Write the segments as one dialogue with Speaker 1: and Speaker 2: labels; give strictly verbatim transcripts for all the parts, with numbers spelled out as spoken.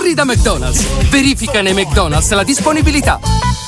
Speaker 1: Corri da McDonald's. Verifica nei McDonald's la disponibilità.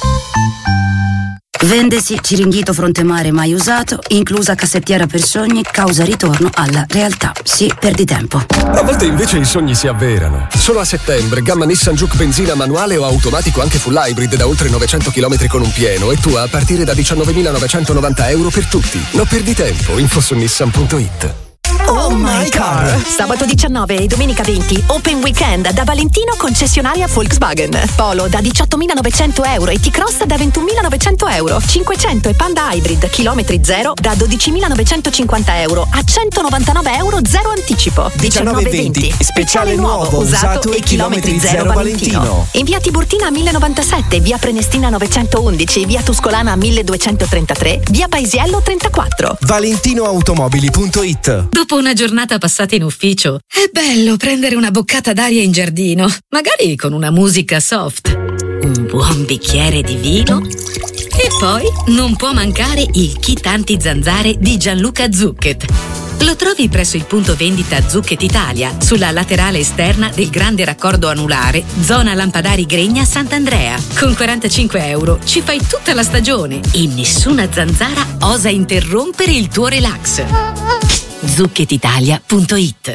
Speaker 2: Vendesi Ciringhito Fronte Mare mai usato, inclusa cassettiera per sogni, causa ritorno alla realtà. Sì, perdi tempo.
Speaker 3: A volte invece i sogni si avverano. Solo a settembre, gamma Nissan Juke benzina manuale o automatico anche full hybrid da oltre novecento chilometri con un pieno e tu a partire da diciannovemilanovecentonovanta euro per tutti. Non perdi tempo, info su nissan punto it.
Speaker 4: Oh my car! Sabato diciannove e domenica venti, Open Weekend da Valentino concessionaria Volkswagen. Polo da diciottomila-novecento euro e T-Cross da ventunomilanovecento euro. cinquecento e Panda Hybrid chilometri zero da dodicimilanovecentocinquanta euro a centonovantanove euro zero anticipo.
Speaker 5: diciannove venti, speciale nuovo, usato e chilometri zero Valentino.
Speaker 4: In via Tiburtina millenovantasette, via Prenestina novecentoundici, via Tuscolana milleduecentotrentatré, via Paesiello trentaquattro.
Speaker 5: valentinoautomobili punto it.
Speaker 6: Dopo una giornata passata in ufficio, è bello prendere una boccata d'aria in giardino, magari con una musica soft, un buon bicchiere di vino e poi non può mancare il kit anti-zanzare di Gianluca Zucchet. Lo trovi presso il punto vendita Zucchet Italia, sulla laterale esterna del grande raccordo anulare, zona Lampadari Gregna Sant'Andrea. Con quarantacinque euro ci fai tutta la stagione e nessuna zanzara osa interrompere il tuo relax. zucchet italia punto it.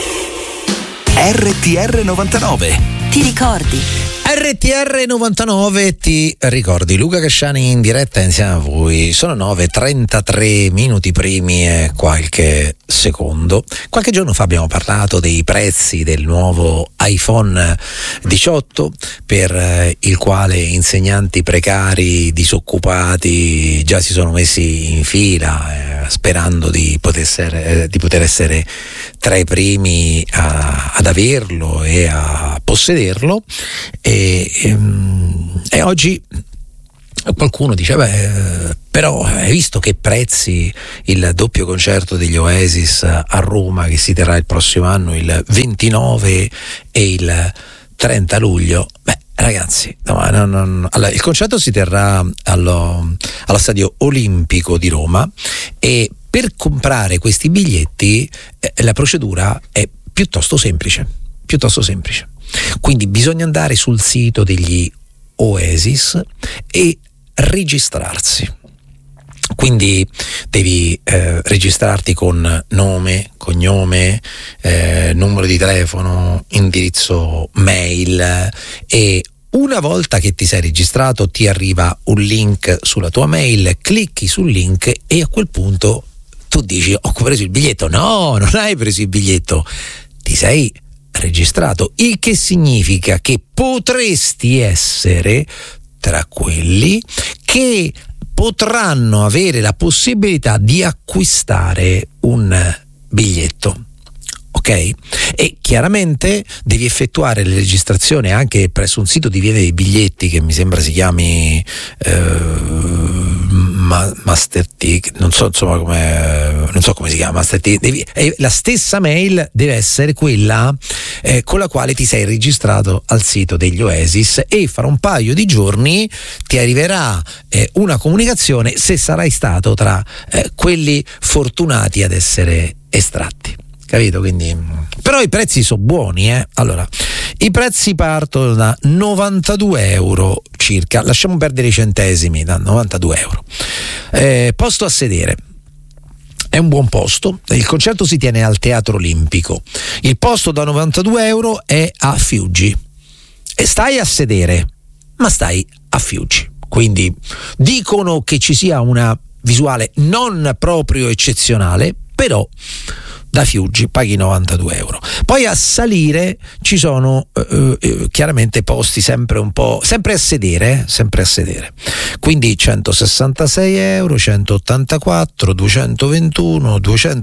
Speaker 7: R T R novantanove.
Speaker 4: Ti ricordi?
Speaker 8: R T R novantanove ti ricordi. Luca Casciani in diretta insieme a voi. Sono nove e trentatré minuti primi e qualche secondo. Qualche giorno fa abbiamo parlato dei prezzi del nuovo iPhone diciotto, per il quale insegnanti precari, disoccupati già si sono messi in fila eh, sperando di poter essere, eh, di poter essere tra i primi a, ad averlo e a possederlo. E, e, e oggi qualcuno dice beh, però hai visto che prezzi il doppio concerto degli Oasis a Roma, che si terrà il prossimo anno, il ventinove e il trenta luglio. Beh ragazzi, no, no, no, allora, il concerto si terrà allo, allo Stadio Olimpico di Roma e per comprare questi biglietti eh, la procedura è piuttosto semplice, piuttosto semplice. Quindi bisogna andare sul sito degli Oasis e registrarsi. Quindi devi eh, registrarti con nome, cognome, eh, numero di telefono, indirizzo mail, e una volta che ti sei registrato ti arriva un link sulla tua mail, clicchi sul link e a quel punto tu dici ho preso il biglietto. No, non hai preso il biglietto, ti sei registrato, il che significa che potresti essere tra quelli che potranno avere la possibilità di acquistare un biglietto. Ok? E chiaramente devi effettuare le registrazioni anche presso un sito di Via dei Biglietti che mi sembra si chiami eh, ma, Master Ticket, non so insomma come non so come si chiama Master Ticket. Devi, eh, la stessa mail deve essere quella eh, con la quale ti sei registrato al sito degli Oasis, e fra un paio di giorni ti arriverà eh, una comunicazione se sarai stato tra eh, quelli fortunati ad essere estratti. Capito? Quindi, però i prezzi sono buoni, eh? Allora, i prezzi partono da novantadue euro circa, lasciamo perdere i centesimi, da novantadue euro. Eh, posto a sedere. È un buon posto, il concerto si tiene al Teatro Olimpico. Il posto da novantadue euro è a Fiuggi. E stai a sedere, ma stai a Fiuggi. Quindi dicono che ci sia una visuale non proprio eccezionale, però da Fiuggi paghi novantadue euro. Poi a salire ci sono eh, eh, chiaramente posti sempre un po' sempre a sedere, eh, sempre a sedere. Quindi centosessantasei euro, centottantaquattro, duecentoventuno,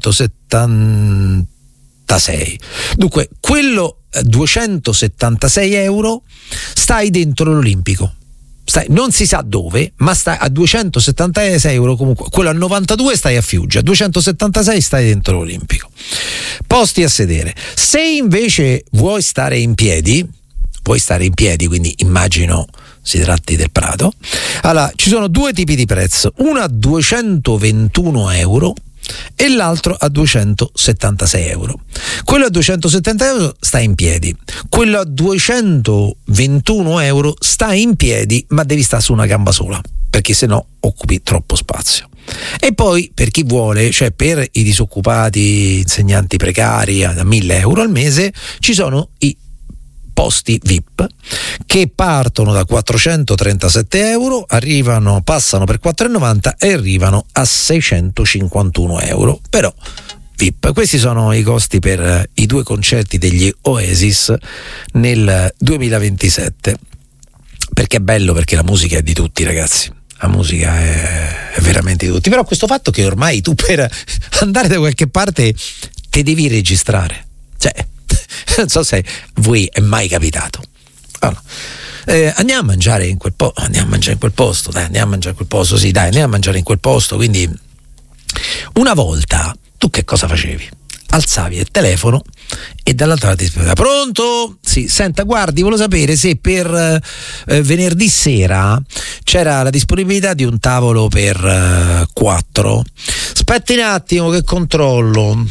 Speaker 8: duecentosettantasei. Dunque, quello eh, duecentosettantasei euro stai dentro l'Olimpico. Stai, non si sa dove, ma stai a duecentosettantasei euro comunque. Quello a novantadue stai a Fiuggi, a duecentosettantasei stai dentro l'Olimpico. Posti a sedere. Se invece vuoi stare in piedi, puoi stare in piedi, quindi immagino si tratti del Prato. Allora, ci sono due tipi di prezzo, una a duecentoventuno euro e l'altro a duecentosettantasei euro. Quello a duecentosettanta euro sta in piedi, quello a duecentoventuno euro sta in piedi, ma devi stare su una gamba sola, perché sennò occupi troppo spazio. E poi per chi vuole, cioè per i disoccupati, insegnanti precari a mille euro al mese, ci sono i posti V I P che partono da quattrocentotrentasette euro, arrivano, passano per quattro e novanta e arrivano a seicentocinquantuno euro. Però V I P, questi sono i costi per i due concerti degli Oasis nel duemilaventisette. Perché è bello, perché la musica è di tutti, ragazzi. La musica è, è veramente di tutti. Però questo fatto che ormai tu per andare da qualche parte te devi registrare, cioè non so se voi è mai capitato. Allora, eh, andiamo a mangiare in quel posto, andiamo a mangiare in quel posto, dai, andiamo a mangiare in quel posto, sì, dai, andiamo a mangiare in quel posto. Quindi una volta tu che cosa facevi? Alzavi il telefono e dall'altra parte ti spiegava: pronto? Sì, senta, guardi, volevo sapere se per eh, venerdì sera c'era la disponibilità di un tavolo per eh, quattro. Aspetti un attimo che controllo.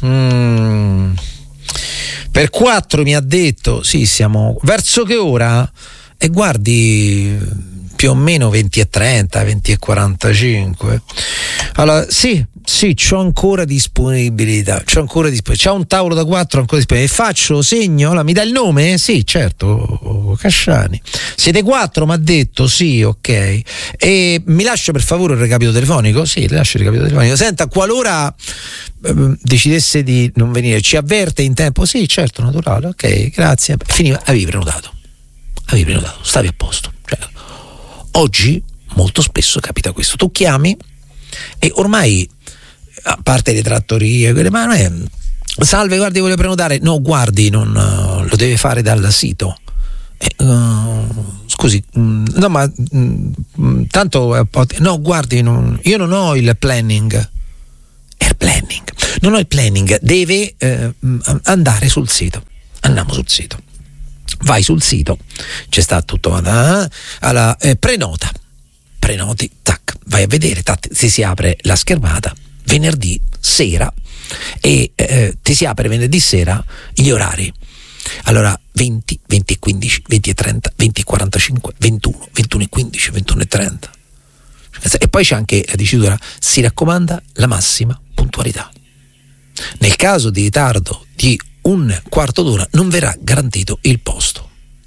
Speaker 8: Mm. Per quattro mi ha detto, sì, siamo verso che ora? E guardi, più o meno venti e trenta, venti e quarantacinque. Allora, sì, sì, c'ho ancora disponibilità, c'ho ancora disponibilità, c'ho un tavolo da quattro ancora disponibile. Faccio segno, allora, mi dà il nome? Sì, certo, Casciani. Siete quattro, mi ha detto, sì, ok. E mi lascia per favore il recapito telefonico? Sì, le lascio il recapito telefonico. Senta, qualora eh, decidesse di non venire, ci avverte in tempo? Sì, certo, naturale, ok, grazie. Finiva, avevi prenotato, avevi prenotato, stavi a posto. Cioè, oggi molto spesso capita questo, tu chiami e ormai, a parte le trattorie, quelle, ma non è salve, guardi, voglio prenotare, no, guardi, non uh, lo deve fare dal sito. Eh, uh, scusi, mh, no, ma mh, tanto uh, no, guardi, non, io non ho il planning. Air planning, non ho il planning, deve uh, andare sul sito. Andiamo sul sito. Vai sul sito, c'è sta tutto, uh, alla, eh, prenota, prenoti, tac, vai a vedere, tac, si, si apre la schermata venerdì sera e eh, ti si apre venerdì sera gli orari. Allora venti, venti e quindici, venti e trenta, venti e quarantacinque, ventuno, ventuno e quindici, ventuno e trenta. E poi c'è anche la dicitura: si raccomanda la massima puntualità. Nel caso di ritardo di un quarto d'ora non verrà garantito il posto.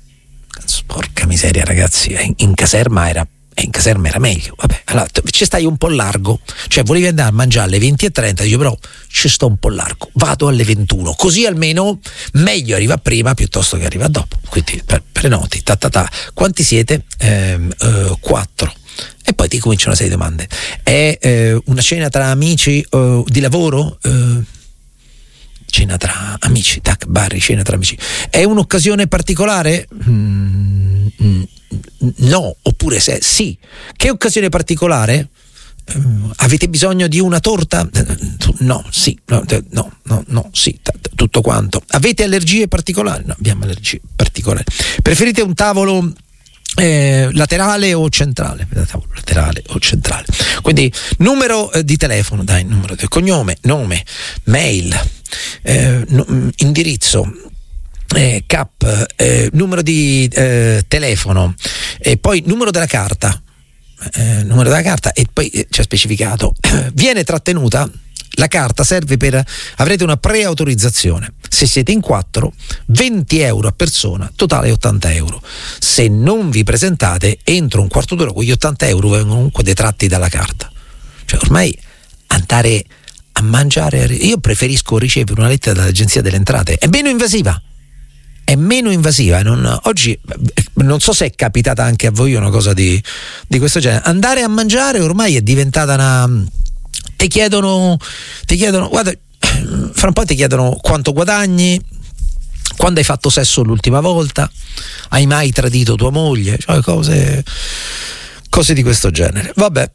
Speaker 8: Porca miseria, ragazzi, in caserma era in caserma era meglio. Vabbè, allora ci stai un po' largo, cioè volevi andare a mangiare alle venti e trenta, dici però ci sto un po' largo, vado alle ventuno, così almeno meglio arriva prima piuttosto che arriva dopo. Quindi per, prenoti, ta ta ta. Quanti siete? Ehm, eh, quattro. E poi ti cominciano una serie di domande. È eh, una cena tra amici eh, di lavoro? Eh, cena tra amici, tac, Barry, cena tra amici. È un'occasione particolare? Mm, mm, no, oppure se sì. Che occasione particolare? Uh, avete bisogno di una torta? No, sì, no, no, no, no sì, t- t- tutto quanto. Avete allergie particolari? No, abbiamo allergie particolari. Preferite un tavolo eh, laterale o centrale? Tavolo laterale o centrale. Quindi numero eh, di telefono, dai, numero del cognome, nome, mail, eh, no, indirizzo, Eh, cap, eh, numero di eh, telefono e poi numero della carta, eh, numero della carta e poi eh, c'è specificato eh, viene trattenuta la carta, serve per, avrete una preautorizzazione, se siete in quattro venti euro a persona, totale ottanta euro. Se non vi presentate entro un quarto d'ora, quegli ottanta euro vengono comunque detratti dalla carta. Cioè ormai andare a mangiare, io preferisco ricevere una lettera dall'Agenzia delle Entrate, è meno invasiva è meno invasiva. Non, oggi non so se è capitata anche a voi una cosa di, di questo genere. Andare a mangiare ormai è diventata una, ti chiedono ti chiedono guarda, fra un po' ti chiedono quanto guadagni, quando hai fatto sesso l'ultima volta, hai mai tradito tua moglie, cioè cose cose di questo genere. Vabbè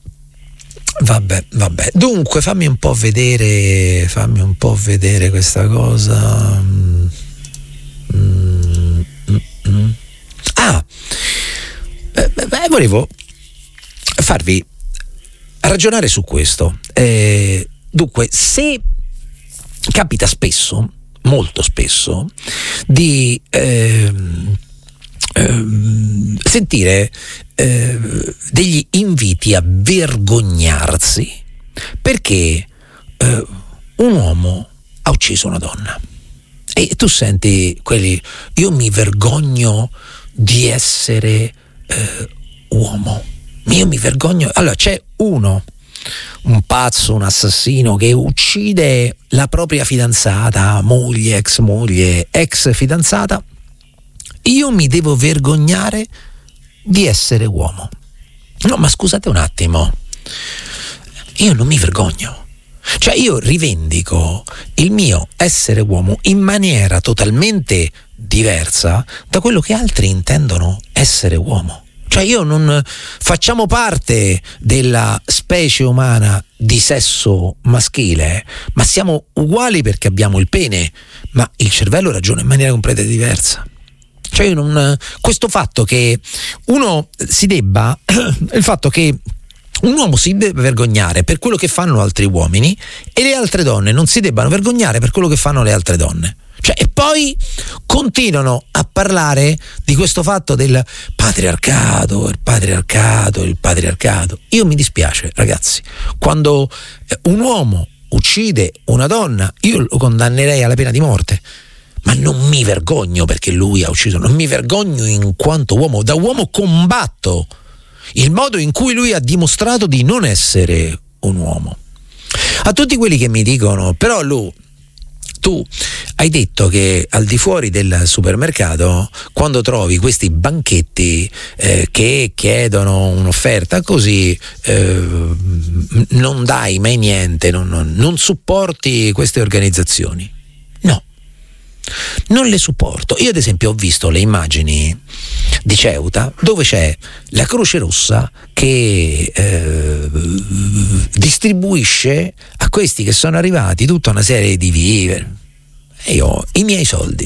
Speaker 8: Vabbè, vabbè. Dunque fammi un po' vedere fammi un po' vedere questa cosa. Mm, mm, mm. Ah, eh, beh, volevo farvi ragionare su questo. Eh, Dunque, se capita spesso, molto spesso, di eh, eh, sentire eh, degli inviti a vergognarsi perché eh, un uomo ha ucciso una donna. E tu senti quelli, io mi vergogno di essere eh, uomo, io mi vergogno. Allora c'è uno, un pazzo, un assassino che uccide la propria fidanzata, moglie, ex moglie, ex fidanzata, io mi devo vergognare di essere uomo. No, ma scusate un attimo, io non mi vergogno. Cioè io rivendico il mio essere uomo in maniera totalmente diversa da quello che altri intendono essere uomo. Cioè io non facciamo parte della specie umana di sesso maschile, ma siamo uguali perché abbiamo il pene, ma il cervello ragiona in maniera completamente diversa. Cioè io non, questo fatto che uno si debba, il fatto che un uomo si deve vergognare per quello che fanno altri uomini e le altre donne non si debbano vergognare per quello che fanno le altre donne. Cioè, e poi continuano a parlare di questo fatto del patriarcato, il patriarcato, il patriarcato. Io mi dispiace, ragazzi, quando un uomo uccide una donna, io lo condannerei alla pena di morte. Ma non mi vergogno perché lui ha ucciso, non mi vergogno in quanto uomo. Da uomo combatto il modo in cui lui ha dimostrato di non essere un uomo. A tutti quelli che mi dicono, però lui, tu hai detto che al di fuori del supermercato, quando trovi questi banchetti eh, che chiedono un'offerta così, eh, non dai mai niente, non, non, non supporti queste organizzazioni. No, non le supporto. Io ad esempio ho visto le immagini di Ceuta dove c'è la Croce Rossa che eh, distribuisce a questi che sono arrivati tutta una serie di viveri, e io ho i miei soldi,